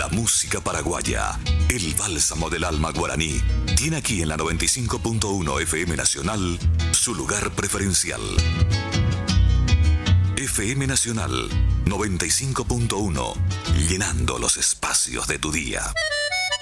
música paraguaya, el bálsamo del alma guaraní, tiene aquí en la 95.1 FM Nacional su lugar preferencial. FM Nacional 95.1, llenando los espacios de tu día.